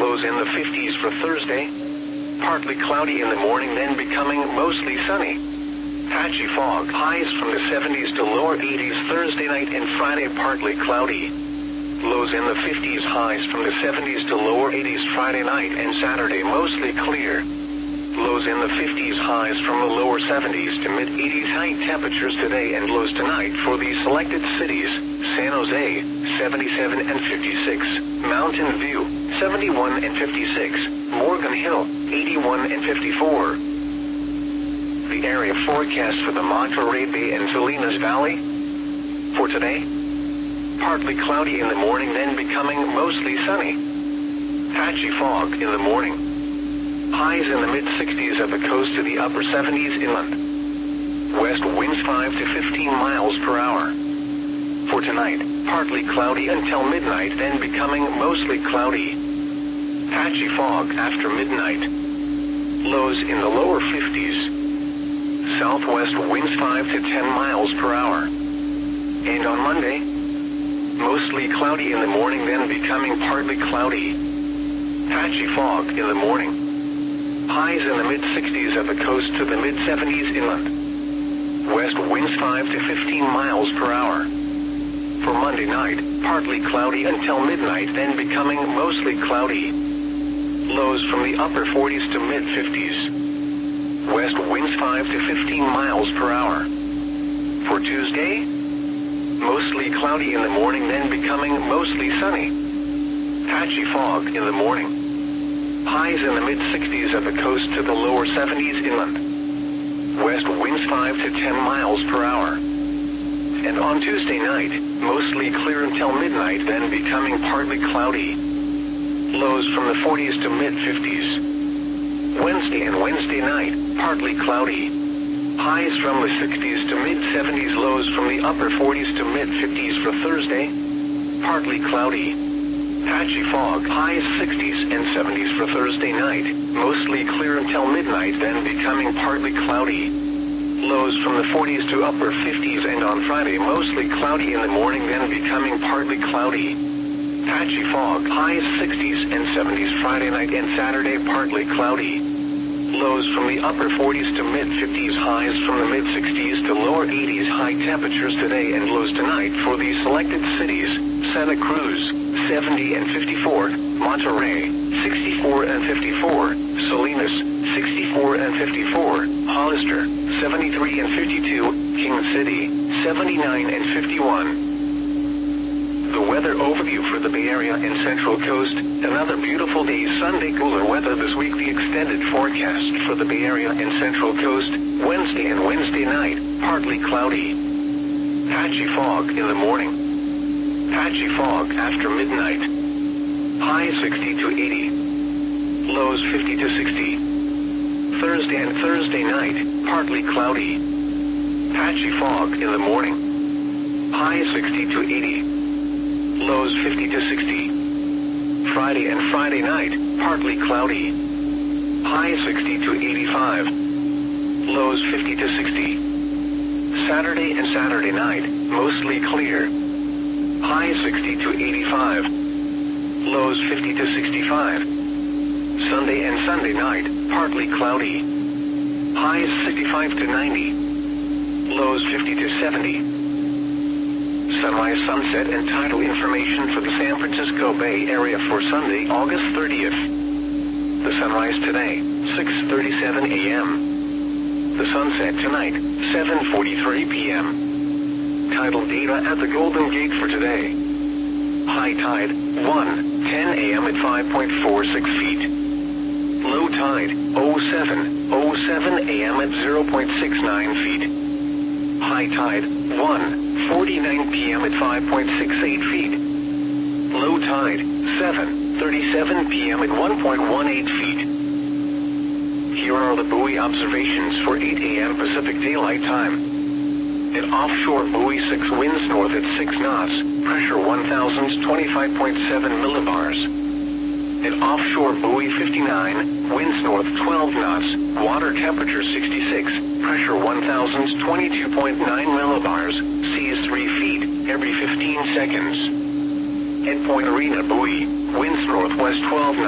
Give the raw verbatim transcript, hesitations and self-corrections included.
lows in the fifties for Thursday. Partly cloudy in the morning, then becoming mostly sunny. Patchy fog, highs from the seventies to lower eighties Thursday night and Friday, partly cloudy. Lows in the fifties, highs from the seventies to lower eighties Friday night and Saturday, mostly clear. Lows in the fifties, highs from the lower seventies to mid-eighties. High temperatures today and lows tonight for the selected cities: San Jose, seventy-seven and fifty-six, Mountain View, seventy-one and fifty-six, Morgan Hill, eighty-one and fifty-four. The area forecast for the Monterey Bay and Salinas Valley. For today, partly cloudy in the morning, then becoming mostly sunny. Patchy fog in the morning. Highs in the mid-sixties at the coast to the upper seventies inland. West winds five to fifteen miles per hour. For tonight, partly cloudy until midnight, then becoming mostly cloudy. Patchy fog after midnight. Lows in the lower fifties. Southwest winds five to ten miles per hour. And on Monday, mostly cloudy in the morning, then becoming partly cloudy. Patchy fog in the morning. Highs in the mid-sixties at the coast to the mid-seventies inland. West winds five to fifteen miles per hour. For Monday night, partly cloudy until midnight, then becoming mostly cloudy. Lows from the upper forties to mid-fifties. West winds five to fifteen miles per hour. For Tuesday, mostly cloudy in the morning, then becoming mostly sunny. Patchy fog in the morning. Highs in the mid-sixties at the coast to the lower seventies inland. West winds five to ten miles per hour. And on Tuesday night, mostly clear until midnight, then becoming partly cloudy. Lows from the forties to mid-fifties. Wednesday and Wednesday night, partly cloudy. Highs from the sixties to mid-seventies, lows from the upper forties to mid-fifties for Thursday. Partly cloudy. Patchy fog, highs sixties and seventies for Thursday night, mostly clear until midnight, then becoming partly cloudy. Lows from the forties to upper fifties, and on Friday, mostly cloudy in the morning, then becoming partly cloudy. Patchy fog, highs sixties and seventies Friday night and Saturday, partly cloudy. Lows from the upper forties to mid-fifties, highs from the mid-sixties to lower eighties. High temperatures today and lows tonight for the selected cities: Santa Cruz, seventy and fifty-four, Monterey, sixty-four and fifty-four, Salinas, sixty-four and fifty-four, Hollister, seventy-three and fifty-two, King City, seventy-nine and fifty-one. The weather overview for the Bay Area and Central Coast. Another beautiful day Sunday. Cooler weather this week. The extended forecast for the Bay Area and Central Coast. Wednesday and Wednesday night, partly cloudy. Patchy fog in the morning. Patchy fog after midnight. High sixty to eighty. Lows fifty to sixty. Thursday and Thursday night, partly cloudy. Patchy fog in the morning. High sixty to eighty. Lows fifty to sixty. Friday and Friday night, partly cloudy. High sixty to eighty-five. Lows fifty to sixty. Saturday and Saturday night, mostly clear. High sixty to eighty-five. Lows fifty to sixty-five. Sunday and Sunday night, partly cloudy. Highs sixty-five to ninety. Lows fifty to seventy. Sunrise, sunset, and tidal information for the San Francisco Bay Area for Sunday, August thirtieth. The sunrise today, six thirty-seven a m The sunset tonight, seven forty-three p m Tidal data at the Golden Gate for today. High tide, one ten a m at five point four six feet. Low tide, oh seven oh seven a m at zero point six nine feet. High tide, one forty-nine p m at five point six eight feet. Low tide, seven thirty-seven p m at one point one eight feet. Here are the buoy observations for eight a m Pacific Daylight Time. At offshore buoy six, winds north at six knots, pressure one thousand twenty-five point seven millibars. At offshore buoy fifty-nine, winds north twelve knots, water temperature sixty-six, pressure one thousand twenty-two point nine millibars, seas three feet, every fifteen seconds. At Point Arena buoy, winds northwest twelve knots.